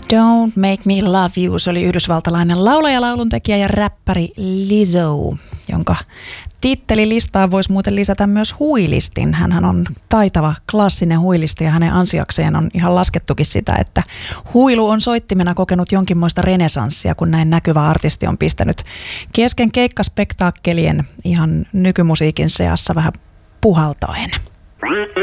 Don't Make Me Love You. Se oli yhdysvaltalainen laulaja, lauluntekijä ja räppäri Lizzo, jonka tittelilistaan voisi muuten lisätä myös huilistin. Hänhän on taitava klassinen huilisti ja hänen ansiokseen on ihan laskettukin sitä, että huilu on soittimena kokenut jonkinmoista renesanssia, kun näin näkyvä artisti on pistänyt kesken keikkaspektaakkelien ihan nykymusiikin seassa vähän puhaltaen.